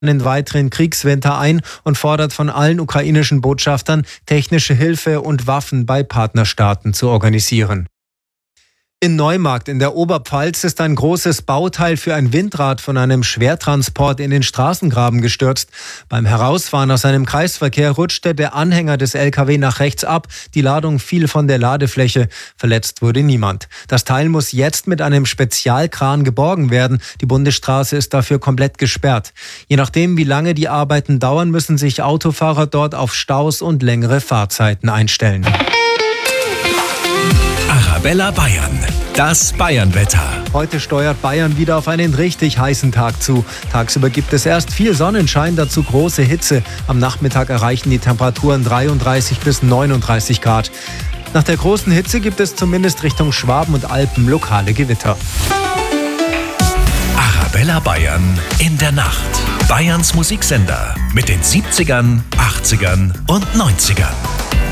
einen weiteren Kriegswinter ein und fordert von allen ukrainischen Botschaftern, technische Hilfe und Waffen bei Partnerstaaten zu organisieren. In Neumarkt in der Oberpfalz ist ein großes Bauteil für ein Windrad von einem Schwertransport in den Straßengraben gestürzt. Beim Herausfahren aus einem Kreisverkehr rutschte der Anhänger des LKW nach rechts ab. Die Ladung fiel von der Ladefläche. Verletzt wurde niemand. Das Teil muss jetzt mit einem Spezialkran geborgen werden. Die Bundesstraße ist dafür komplett gesperrt. Je nachdem, wie lange die Arbeiten dauern, müssen sich Autofahrer dort auf Staus und längere Fahrzeiten einstellen. Arabella Bayern, das Bayernwetter. Heute steuert Bayern wieder auf einen richtig heißen Tag zu. Tagsüber gibt es erst viel Sonnenschein, dazu große Hitze. Am Nachmittag erreichen die Temperaturen 33 bis 39 Grad. Nach der großen Hitze gibt es zumindest Richtung Schwaben und Alpen lokale Gewitter. Arabella Bayern in der Nacht. Bayerns Musiksender mit den 70ern, 80ern und 90ern.